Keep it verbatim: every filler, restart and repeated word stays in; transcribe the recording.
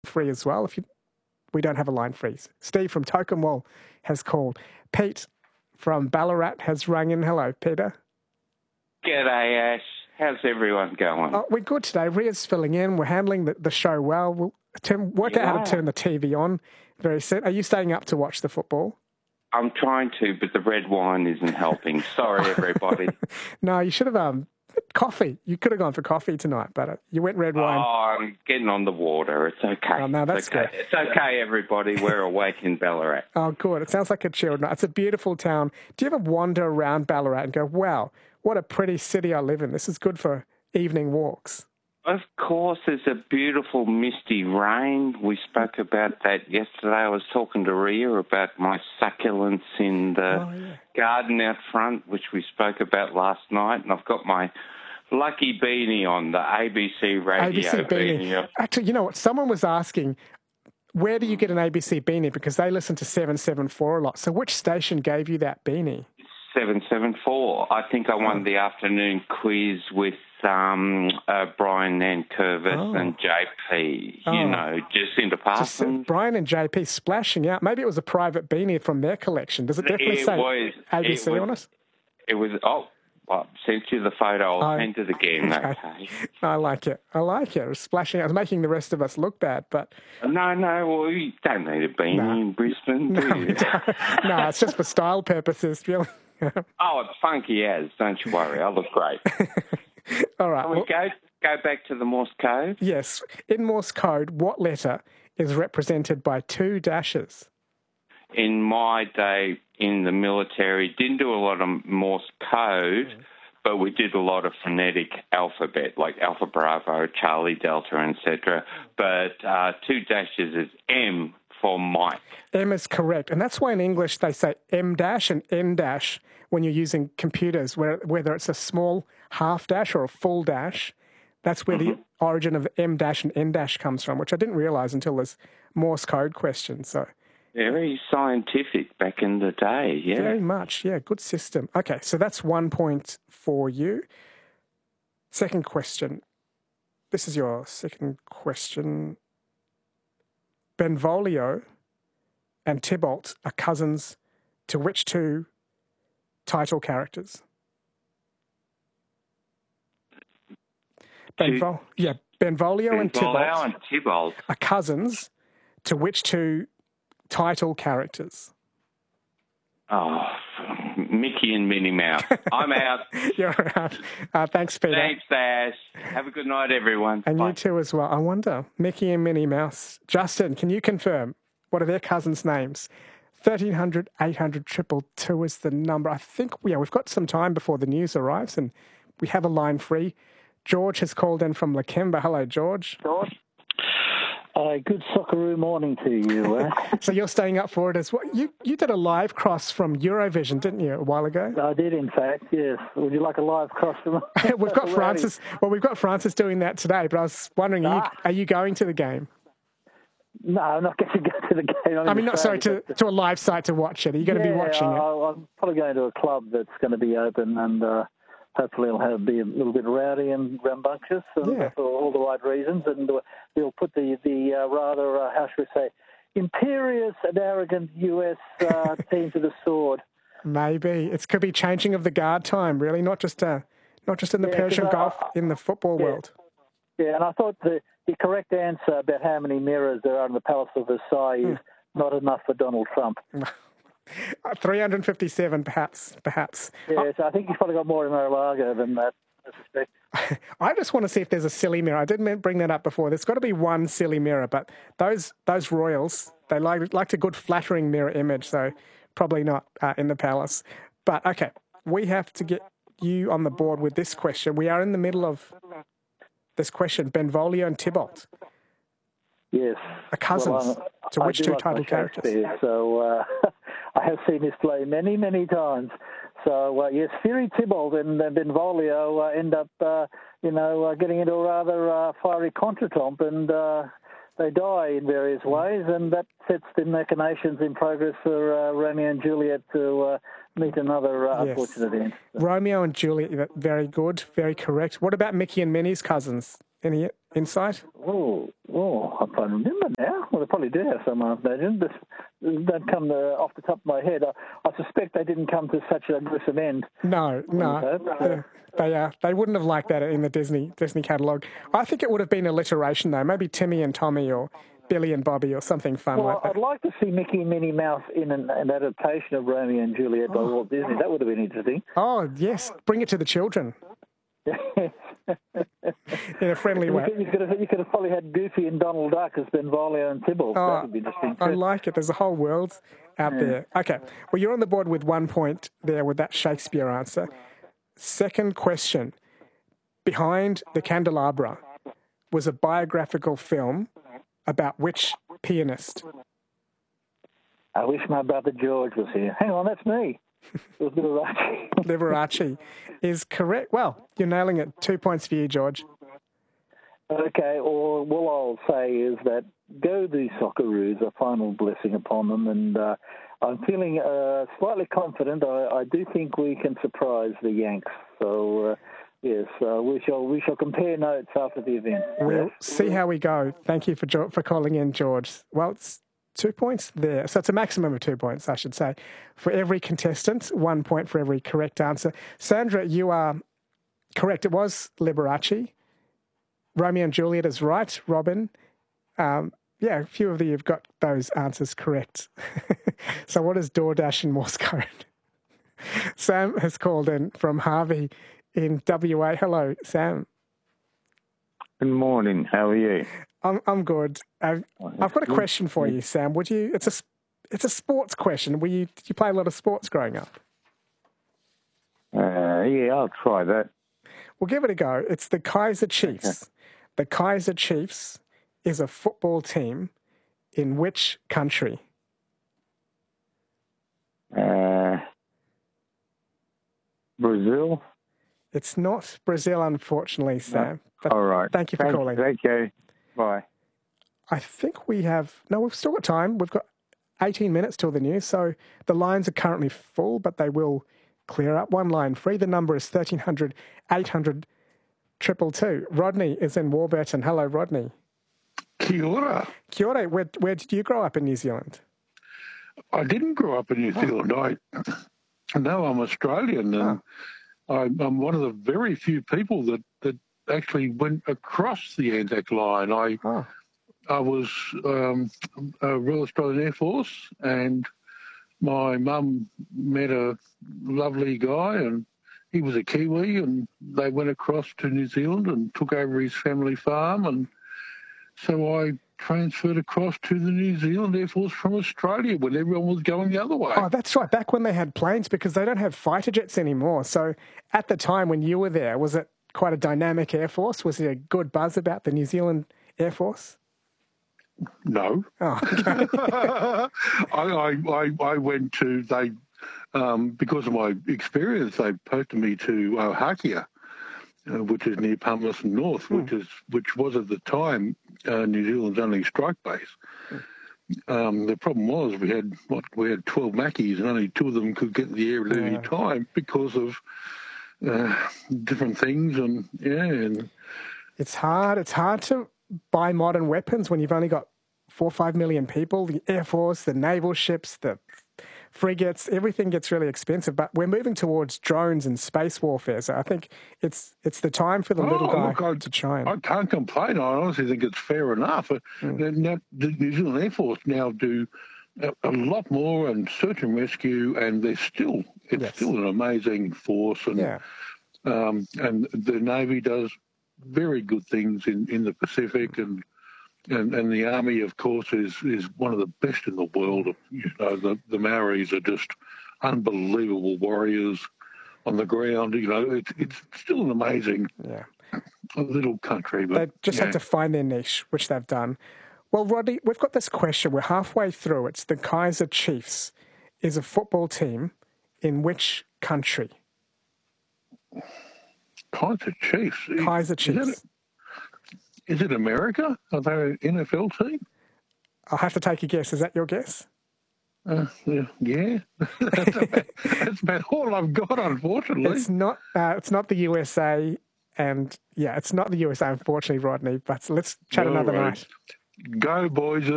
free as well if you, we don't have a line free. Steve from Tokemwell has called. Pete from Ballarat has rung in. Hello, Peter. G'day, Ash. How's everyone going? Oh, we're good today. Ria's filling in. We're handling the, the show well. We'll turn, work You out how are. to turn the T V on very soon. Are you staying up to watch the football? I'm trying to, but the red wine isn't helping. Sorry, everybody. No, you should have um coffee. You could have gone for coffee tonight, but uh, you went red wine. Oh, I'm getting on the water. It's okay. Oh, no, that's it's okay. good. It's okay, everybody. We're awake in Ballarat. Oh, good. It sounds like a chilled night. It's a beautiful town. Do you ever wander around Ballarat and go, wow, what a pretty city I live in. This is good for evening walks. Of course, there's a beautiful misty rain. We spoke about that yesterday. I was talking to Ria about my succulents in the Oh, yeah. garden out front, which we spoke about last night. And I've got my lucky beanie on, the A B C radio A B C beanie. beanie. Actually, you know what? Someone was asking, where do you get an A B C beanie? Because they listen to seven seven four a lot. So which station gave you that beanie? seven seven four. I think I won the afternoon quiz with um, uh, Brian Nankervis Oh. and J P, Oh. you know, Jacinta Just, Parsons. Brian and J P splashing out. Maybe it was a private beanie from their collection. Does it definitely It say was- A B C it was- on it? It was, oh, well, I sent you the photo. I'll Oh, send it again, okay. okay? I like it. I like it. It was splashing out. It was making the rest of us look bad, but No, no, well, you don't need a beanie No. in Brisbane, do no, you? we don't. No, it's just for style purposes, really. Oh, it's funky as, don't you worry. I look great. All right. Can we well, go, go back to the Morse code? yes. In Morse code, what letter is represented by two dashes? In my day in the military, didn't do a lot of Morse code, but we did a lot of phonetic alphabet, like Alpha Bravo, Charlie Delta, et cetera. But uh, two dashes is M for Mike. M is correct. And that's why in English they say M dash and N dash when you're using computers, where, whether it's a small half dash or a full dash. That's where Mm-hmm. the origin of M dash and N dash comes from, which I didn't realize until this Morse code question. So Very scientific back in the day, yeah. very much. Yeah, good system. Okay, so that's one point for you. Second question. This is your second question. Benvolio and Tybalt are cousins to which two title characters? Benvol- yeah, Benvolio and Benvolio Tybalt and Tybalt. are cousins to which two title characters? Oh, Mickey and Minnie Mouse. I'm out. You're out. Uh, thanks, Peter. Thanks, Ash. Have a good night, everyone. And Bye. you too as well. I wonder, Mickey and Minnie Mouse. Justin, can you confirm what are their cousins' names? thirteen hundred, eight hundred, triple two is the number. I think, yeah, we've got some time before the news arrives and we have a line free. George has called in from Lakemba. Hello, George. George? Uh, good Socceroo morning to you. Uh. So you're staying up for it as well. You you did a live cross from Eurovision, didn't you, a while ago? I did, in fact, yes. Would you like a live cross from We've got Francis. Well, we've got Francis doing that today, but I was wondering, are you, Ah. are you going to the game? No, I'm not going to go to the game. I'm I in mean, not sorry, Australia, to, but- to a live site to watch it. Are you going to yeah, be watching I, it? I'm probably going to a club that's going to be open and uh, hopefully it'll have, be a little bit rowdy and rambunctious and Yeah. for all the right reasons. And uh, we'll put the, the uh, rather, uh, how should we say, imperious and arrogant U S uh, team to the sword. Maybe it could be changing of the guard time, really, not just uh, not just in the Yeah, Persian 'cause I- Gulf, in the football yeah. world. Yeah, and I thought the, the correct answer about how many mirrors there are in the Palace of Versailles is not enough for Donald Trump. three hundred fifty-seven, perhaps, perhaps. Yeah, so I think he's probably got more in Mar-a-Lago than that, I suspect. I just want to see if there's a silly mirror. I didn't bring that up before. There's got to be one silly mirror, but those those royals, they like liked a good flattering mirror image, so probably not uh, in the palace. But okay, we have to get you on the board with this question. We are in the middle of this question. Benvolio and Tybalt Yes. are cousins. Well, I'm- to I which do two like my title characters? Shakespeare, So uh, I have seen this play many, many times. So, uh, yes, Fury Tybalt and uh, Benvolio uh, end up, uh, you know, uh, getting into a rather uh, fiery contretemps, and uh, they die in various ways, and that sets the machinations in progress for uh, Romeo and Juliet to uh, meet another uh, Yes. unfortunate end. Romeo and Juliet, very good, very correct. What about Mickey and Minnie's cousins? Any insight? Oh, oh, I can't remember now. Well, they probably do have some, I imagine. This don't come uh, off the top of my head. I, I suspect they didn't come to such a gruesome end. No, no. They, they, uh, they wouldn't have liked that in the Disney Disney catalogue. I think it would have been alliteration, though. Maybe Timmy and Tommy or Billy and Bobby or something fun well, like that. I'd like to see Mickey and Minnie Mouse in an, an adaptation of Romeo and Juliet by oh. Walt Disney. That would have been interesting. Oh, yes. Bring it to the children. In a friendly way. You could, have, you could have probably had Goofy and Donald Duck as Benvolio and Tybalt. Oh, that would be interesting too. I like it. There's a whole world out yeah. there. Okay. Well, you're on the board with one point there with that Shakespeare answer. Second question. Behind the Candelabra was a biographical film about which pianist? I wish my brother George was here. Hang on, that's me. It was Liberace. Liberace is correct. Well, you're nailing it. Two points for you, George. Okay, or all I'll say is that go the Socceroos, a final blessing upon them, and uh, I'm feeling uh, slightly confident. I, I do think we can surprise the Yanks. So, uh, yes, uh, we shall we shall compare notes after the event. We'll yes. see how we go. Thank you for for calling in, George. Well, it's two points there. So it's a maximum of two points, I should say, for every contestant, one point for every correct answer. Sandra, you are correct. It was Liberace. Romeo and Juliet is right. Robin, um, yeah, a few of you have got those answers correct. So what is DoorDash in Morse code? Sam has called in from Harvey in W A. Hello, Sam. Good morning. How are you? I'm I'm good. I've, I've got a question for you, Sam. Would you? It's a it's a sports question. Were you? Did you play a lot of sports growing up? Uh, yeah, I'll try that. We'll give it a go. It's the Kaiser Chiefs. Okay. The Kaiser Chiefs is a football team in which country? Uh, Brazil. It's not Brazil, unfortunately, Sam. No. All right. Thank you for thank, calling. Thank you. Bye. I think we have... No, we've still got time. We've got eighteen minutes till the news, so the lines are currently full, but they will clear up. One line free. The number is thirteen hundred, eight hundred, two two two. Rodney is in Warburton. Hello, Rodney. Kia ora. Kia ora. Where, where did you grow up in New Zealand? I didn't grow up in New Zealand. Oh. I No, I'm Australian, and oh. I, I'm one of the very few people that, that actually went across the Anzac line. I oh. I was um, a Royal Australian Air Force, and my mum met a lovely guy, and he was a Kiwi, and they went across to New Zealand and took over his family farm, and so I transferred across to the New Zealand Air Force from Australia when everyone was going the other way. Oh, that's right. Back when they had planes, because they don't have fighter jets anymore. So at the time when you were there, was it quite a dynamic Air Force? Was there a good buzz about the New Zealand Air Force? No. Oh, okay. I, I, I, I went to, they, um, because of my experience, they posted me to Ohakea, uh, which is near Palmerston North, hmm. which is which was at the time uh, New Zealand's only strike base. Hmm. Um, the problem was we had what we had twelve Mackeys, and only two of them could get in the air at any yeah. time because of uh, different things, and yeah, and it's hard. It's hard to buy modern weapons when you've only got four or five million people. The Air Force, the naval ships, the frigates, everything gets really expensive. But we're moving towards drones and space warfare. So I think it's it's the time for the oh, little guy look, I, to shine. I can't complain. I honestly think it's fair enough. Mm. Now, the New Zealand Air Force now do a, a lot more and search and rescue, and they're still it's yes. still an amazing force. And yeah. um, and the Navy does very good things in, in the Pacific, and, and and the Army, of course, is, is one of the best in the world. You know, the, the Maoris are just unbelievable warriors on the ground. You know, it's it's still an amazing yeah. little country. But they just yeah. had to find their niche, which they've done. Well, Rodney, we've got this question. We're halfway through. It's the Kaiser Chiefs is a football team in which country? Kaiser Chiefs. Kaiser Chiefs. Is it, is it America? Are they an N F L team? I'll have to take a guess. Is that your guess? Uh, yeah. that's, about, that's about all I've got, unfortunately. It's not. Uh, it's not the U S A, And yeah, it's not the U S A, unfortunately, Rodney, but let's chat All another right. night. Go, boys.